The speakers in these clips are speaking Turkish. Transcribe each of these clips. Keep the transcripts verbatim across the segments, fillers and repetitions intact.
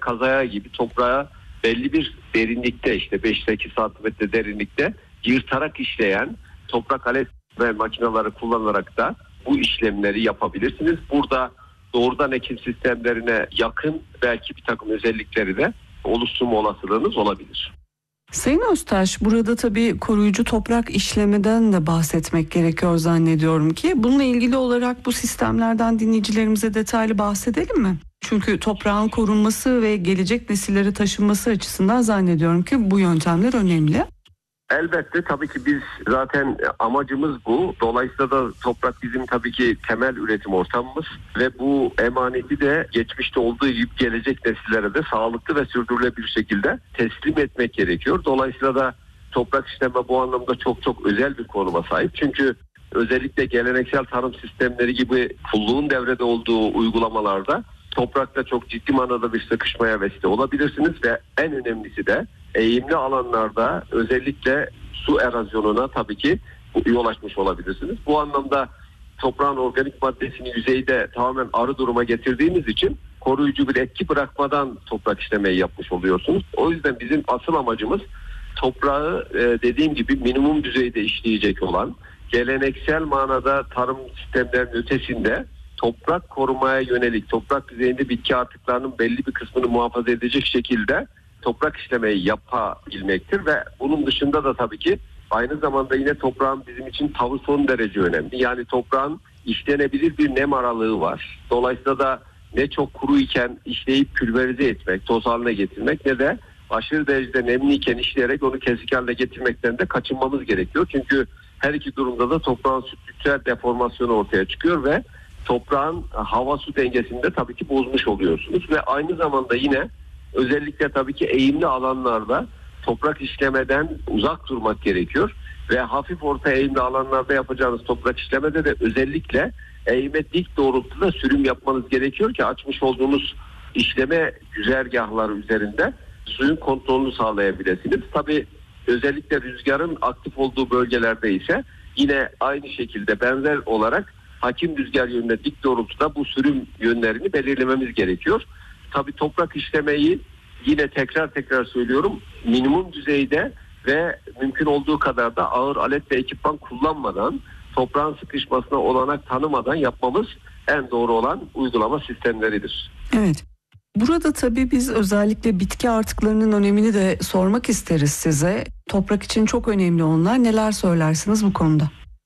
kazaya gibi toprağa belli bir derinlikte, işte beş sekiz santimetre derinlikte yırtarak işleyen toprak alet ve makineleri kullanarak da bu işlemleri yapabilirsiniz. Burada doğrudan ekim sistemlerine yakın belki bir takım özellikleri de oluşturma olasılığınız olabilir. Sayın Öztaş, burada tabii koruyucu toprak işlemeden de bahsetmek gerekiyor zannediyorum ki. Bununla ilgili olarak bu sistemlerden dinleyicilerimize detaylı bahsedelim mi? Çünkü toprağın korunması ve gelecek nesillere taşınması açısından zannediyorum ki bu yöntemler önemli. Elbette, tabii ki biz zaten amacımız bu. Dolayısıyla da toprak bizim tabii ki temel üretim ortamımız ve bu emaneti de geçmişte olduğu gibi gelecek nesillere de sağlıklı ve sürdürülebilir şekilde teslim etmek gerekiyor. Dolayısıyla da toprak işleme bu anlamda çok çok özel bir konuma sahip. Çünkü özellikle geleneksel tarım sistemleri gibi kulluğun devrede olduğu uygulamalarda toprakta çok ciddi manada bir sıkışmaya vesile olabilirsiniz ve en önemlisi de eğimli alanlarda özellikle su erozyonuna tabii ki yol açmış olabilirsiniz. Bu anlamda toprağın organik maddesini yüzeyde tamamen arı duruma getirdiğiniz için koruyucu bir etki bırakmadan toprak işlemeyi yapmış oluyorsunuz. O yüzden bizim asıl amacımız toprağı dediğim gibi minimum düzeyde işleyecek olan, geleneksel manada tarım sistemlerinin ötesinde toprak korumaya yönelik, toprak düzeyinde bitki artıklarının belli bir kısmını muhafaza edecek şekilde toprak işlemeyi yapabilmektir ve bunun dışında da tabii ki aynı zamanda yine toprağın bizim için tavrı son derece önemli. Yani toprağın işlenebilir bir nem aralığı var. Dolayısıyla da ne çok kuru iken işleyip pülverize etmek, toz haline getirmek ne de aşırı derecede nemliyken işleyerek onu kesik haline getirmekten de kaçınmamız gerekiyor. Çünkü her iki durumda da toprağın sütlüksel deformasyonu ortaya çıkıyor ve toprağın hava su dengesini de tabii ki bozmuş oluyorsunuz ve aynı zamanda yine özellikle tabii ki eğimli alanlarda toprak işlemeden uzak durmak gerekiyor ve hafif orta eğimli alanlarda yapacağınız toprak işlemede de özellikle eğime dik doğrultuda sürüm yapmanız gerekiyor ki açmış olduğunuz işleme güzergahları üzerinde suyun kontrolünü sağlayabilirsiniz. Tabii özellikle rüzgarın aktif olduğu bölgelerde ise yine aynı şekilde benzer olarak hakim rüzgar yönüne dik doğrultuda bu sürüm yönlerini belirlememiz gerekiyor. Tabii toprak işlemeyi yine tekrar tekrar söylüyorum minimum düzeyde ve mümkün olduğu kadar da ağır alet ve ekipman kullanmadan, toprağın sıkışmasına olanak tanımadan yapmamız en doğru olan uygulama sistemleridir. Evet. Burada tabii biz özellikle bitki artıklarının önemini de sormak isteriz size. Toprak için çok önemli onlar. Neler söylersiniz bu konuda?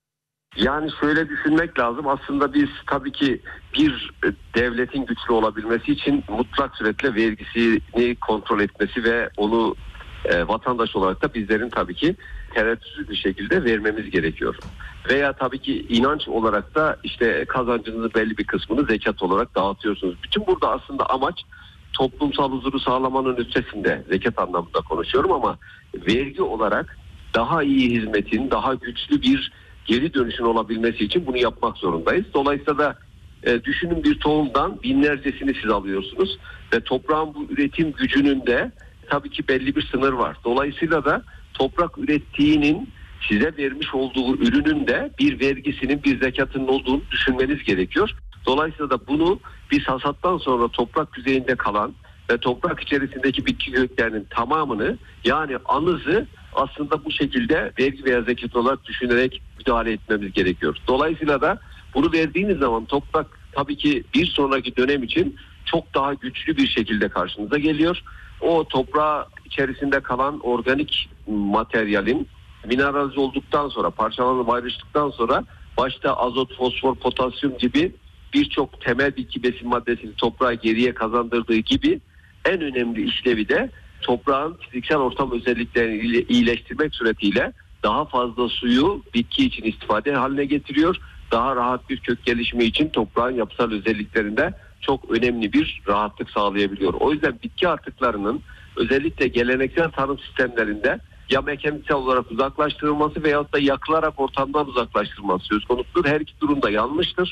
Yani şöyle düşünmek lazım. Aslında biz tabii ki bir devletin güçlü olabilmesi için mutlak suretle vergisini kontrol etmesi ve onu e, vatandaş olarak da bizlerin tabii ki tereddütsüz bir şekilde vermemiz gerekiyor. Veya tabii ki inanç olarak da işte kazancınızın belli bir kısmını zekat olarak dağıtıyorsunuz. Bütün burada aslında amaç toplumsal huzuru sağlamanın ötesinde, zekat anlamında konuşuyorum ama vergi olarak daha iyi hizmetin, daha güçlü bir geri dönüşün olabilmesi için bunu yapmak zorundayız. Dolayısıyla da e, düşünün bir tohumdan binlercesini siz alıyorsunuz ve toprağın bu üretim gücünün de tabii ki belli bir sınır var. Dolayısıyla da toprak ürettiğinin size vermiş olduğu ürünün de bir vergisinin, bir zekatının olduğunu düşünmeniz gerekiyor. Dolayısıyla da bunu biz hasattan sonra toprak yüzeyinde kalan ve toprak içerisindeki bitki köklerinin tamamını, yani anızı aslında bu şekilde vergi veya zekat olarak düşünerek müdahale etmemiz gerekiyor. Dolayısıyla da bunu verdiğiniz zaman toprak tabii ki bir sonraki dönem için çok daha güçlü bir şekilde karşınıza geliyor. O toprağı içerisinde kalan organik materyalin mineralize olduktan sonra, parçalanıp ayrıştıktan sonra başta azot, fosfor, potasyum gibi birçok temel bitki besin maddesini toprağa geriye kazandırdığı gibi en önemli işlevi de toprağın fiziksel ortam özelliklerini iyileştirmek suretiyle daha fazla suyu bitki için istifade haline getiriyor. Daha rahat bir kök gelişimi için toprağın yapısal özelliklerinde çok önemli bir rahatlık sağlayabiliyor. O yüzden bitki artıklarının özellikle geleneksel tarım sistemlerinde ya mekaniksel olarak uzaklaştırılması veyahut da yakılarak ortamdan uzaklaştırılması söz konusudur. Her iki durumda yanlıştır.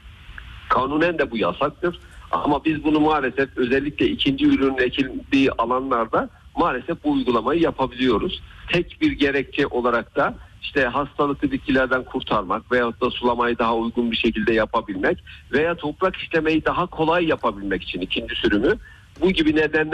Kanunen de bu yasaktır. Ama biz bunu maalesef özellikle ikinci ürünün ekildiği alanlarda maalesef bu uygulamayı yapabiliyoruz. Tek bir gerekçe olarak da işte hastalıklı bitkilerden kurtarmak veyahut da sulamayı daha uygun bir şekilde yapabilmek veya toprak işlemeyi daha kolay yapabilmek için ikinci sürümü bu gibi nedenler